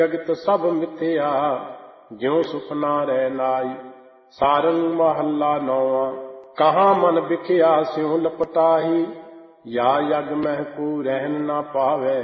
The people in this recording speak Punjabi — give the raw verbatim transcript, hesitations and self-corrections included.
ਜਗਤ ਸਭ ਮਿਥਿਆ ਜਿਉ ਸੁਪਨਾ ਰਹਿ ਨਾਈ। ਸਾਰੰਗ ਮਹੱਲਾ ਨੌਵਾਂ। ਕਹਾਂ ਮਨ ਵਿਖਿਆ ਸਿਉ ਲਪਟਾਹੀ, ਯਾ ਯਗ ਮਹਿ ਕੂ ਰਹਿਨ ਨਾ ਪਾਵੈ।